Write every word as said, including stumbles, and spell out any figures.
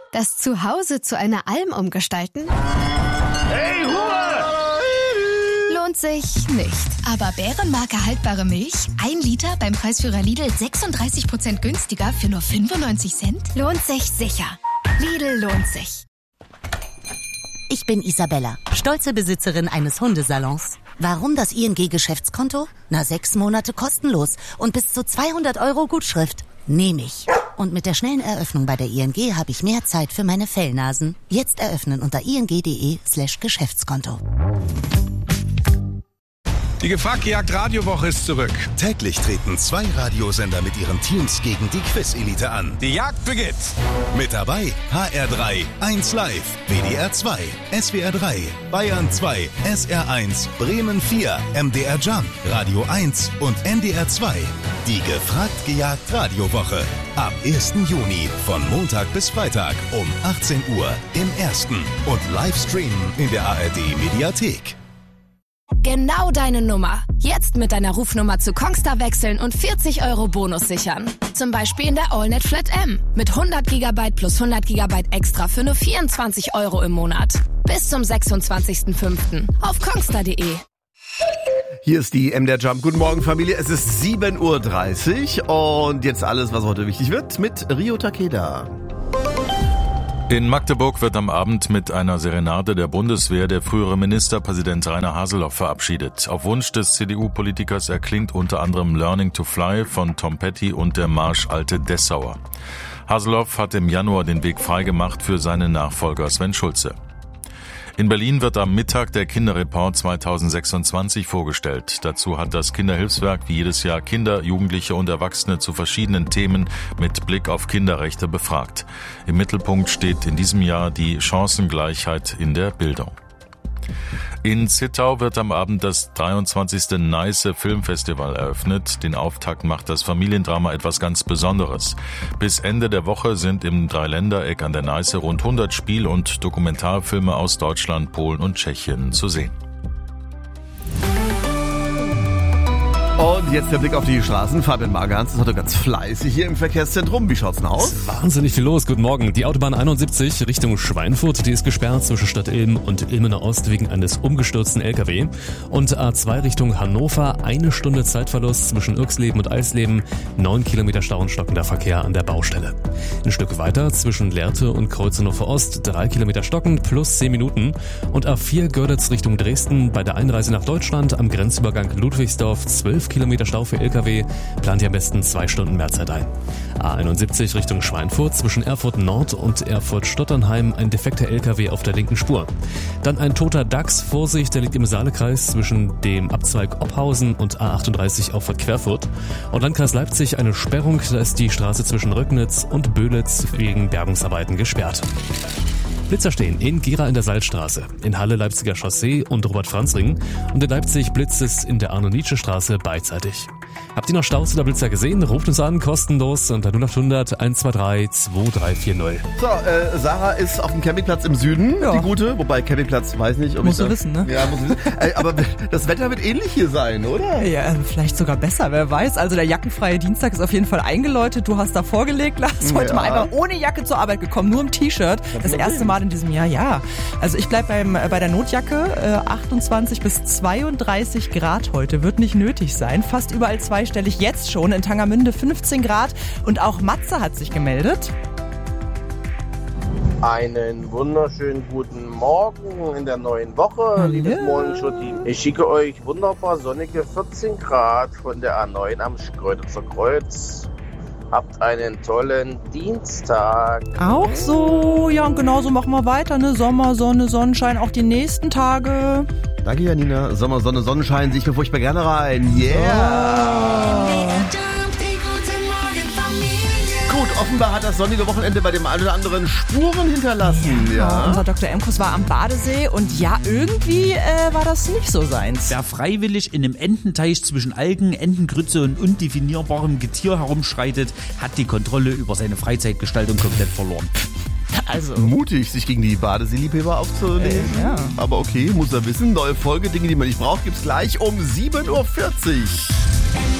Das Zuhause zu einer Alm umgestalten? Hey, Ruhe! Lohnt sich nicht. Aber Bärenmarke haltbare Milch, ein Liter beim Preisführer Lidl sechsunddreißig Prozent günstiger für nur fünfundneunzig Cent? Lohnt sich sicher. Lidl lohnt sich. Ich bin Isabella, stolze Besitzerin eines Hundesalons. Warum das I N G-Geschäftskonto? Na, sechs Monate kostenlos und bis zu zweihundert Euro Gutschrift. Nehme ich. Und mit der schnellen Eröffnung bei der I N G habe ich mehr Zeit für meine Fellnasen. Jetzt eröffnen unter ing.de slash Geschäftskonto. Die Gefragt-Gejagt Radiowoche ist zurück. Täglich treten zwei Radiosender mit ihren Teams gegen die Quiz-Elite an. Die Jagd beginnt. Mit dabei H R drei, eins Live, W D R zwei, S W R drei, Bayern zwei, S R eins, Bremen vier, M D R Jump, Radio eins und N D R zwei. Die Gefragt-Gejagt Radiowoche. Ab ersten Juni von Montag bis Freitag um achtzehn Uhr im Ersten und Livestreamen in der A R D-Mediathek. Genau deine Nummer. Jetzt mit deiner Rufnummer zu Kongstar wechseln und vierzig Euro Bonus sichern. Zum Beispiel in der AllNet Flat M. Mit hundert Gigabyte plus hundert Gigabyte extra für nur vierundzwanzig Euro im Monat. Bis zum sechsundzwanzigsten fünften auf kongstar punkt de. Hier ist die M D R Jump. Guten Morgen, Familie. Es ist sieben Uhr dreißig und jetzt alles, was heute wichtig wird, mit Rio Takeda. In Magdeburg wird am Abend mit einer Serenade der Bundeswehr der frühere Ministerpräsident Rainer Haseloff verabschiedet. Auf Wunsch des C D U-Politikers erklingt unter anderem Learning to Fly von Tom Petty und der Marsch Alte Dessauer. Haseloff hat im Januar den Weg freigemacht für seinen Nachfolger Sven Schulze. In Berlin wird am Mittag der Kinderreport zweitausendsechsundzwanzig vorgestellt. Dazu hat das Kinderhilfswerk wie jedes Jahr Kinder, Jugendliche und Erwachsene zu verschiedenen Themen mit Blick auf Kinderrechte befragt. Im Mittelpunkt steht in diesem Jahr die Chancengleichheit in der Bildung. In Zittau wird am Abend das dreiundzwanzigste Neiße Filmfestival eröffnet. Den Auftakt macht das Familiendrama etwas ganz Besonderes. Bis Ende der Woche sind im Dreiländereck an der Neiße rund hundert Spiel- und Dokumentarfilme aus Deutschland, Polen und Tschechien zu sehen. Und jetzt der Blick auf die Straßen. Fabian Magerhans ist heute ganz fleißig hier im Verkehrszentrum. Wie schaut's denn aus? Wahnsinnig viel los. Guten Morgen. Die Autobahn einundsiebzig Richtung Schweinfurt, die ist gesperrt zwischen Stadt Ilm und Ilmener Ost wegen eines umgestürzten L K W. Und A zwei Richtung Hannover, eine Stunde Zeitverlust zwischen Irksleben und Eisleben, neun Kilometer Stau und stockender Verkehr an der Baustelle. Ein Stück weiter zwischen Lehrte und Kreuzenhofer Ost, drei Kilometer stocken plus zehn Minuten. Und A vier Görlitz Richtung Dresden, bei der Einreise nach Deutschland am Grenzübergang Ludwigsdorf, zwölf Kilometer Stau für L K W, plant ihr am besten zwei Stunden mehr Zeit ein. A einundsiebzig Richtung Schweinfurt, zwischen Erfurt Nord und Erfurt-Stotternheim ein defekter L K W auf der linken Spur. Dann ein toter Dachs, Vorsicht, der liegt im Saalekreis zwischen dem Abzweig Ophausen und A achtunddreißig Auffahrt Querfurt. Und Landkreis Leipzig eine Sperrung, da ist die Straße zwischen Röcknitz und Böhlitz wegen Bergungsarbeiten gesperrt. Blitzer stehen in Gera in der Salzstraße, in Halle Leipziger Chaussee und Robert-Franz-Ring und in Leipzig blitzt es in der Arno-Nietzsche-Straße beidseitig. Habt ihr noch Staus oder Blitzer gesehen? Ruft uns an, kostenlos unter null acht hundert eins zwei drei zwei drei vier null. So, äh, Sarah ist auf dem Campingplatz im Süden, ja. Die gute. Wobei Campingplatz, weiß nicht. Ob Musst ich du da, wissen, ne? Ja, muss ich wissen. äh, aber das Wetter wird ähnlich hier sein, oder? Ja, vielleicht sogar besser, wer weiß. Also der jackenfreie Dienstag ist auf jeden Fall eingeläutet. Du hast da vorgelegt, Lars. Heute ja. mal einfach ohne Jacke zur Arbeit gekommen, nur im T-Shirt. Das erste Mal in diesem Jahr, ja. Also ich bleib beim, äh, bei der Notjacke. Äh, achtundzwanzig bis zweiunddreißig Grad heute wird nicht nötig sein. Fast überall zweistellig jetzt schon. In Tangermünde fünfzehn Grad. Und auch Matze hat sich gemeldet. Einen wunderschönen guten Morgen in der neuen Woche, liebes Morningshow-Team. Ich schicke euch wunderbar sonnige vierzehn Grad von der A neun am Schkeuditzer Kreuz. Habt einen tollen Dienstag. Auch so, ja, und genauso machen wir weiter, ne? Sommer, Sonne, Sonnenschein, auch die nächsten Tage. Danke, Janina. Sommer, Sonne, Sonnenschein, sehe ich mir furchtbar gerne rein. Yeah! Oh. Gut, offenbar hat das sonnige Wochenende bei dem einen oder anderen Spuren hinterlassen. Ja, ja. Unser Doktor Emkus war am Badesee und ja, irgendwie äh, war das nicht so seins. Wer freiwillig in einem Ententeich zwischen Algen, Entengrütze und undefinierbarem Getier herumschreitet, hat die Kontrolle über seine Freizeitgestaltung komplett verloren. Also mutig, sich gegen die Badeseeliebhaber aufzunehmen. Äh, ja. Aber okay, muss er wissen. Neue Folge, Dinge, die man nicht braucht, gibt's gleich um sieben Uhr vierzig.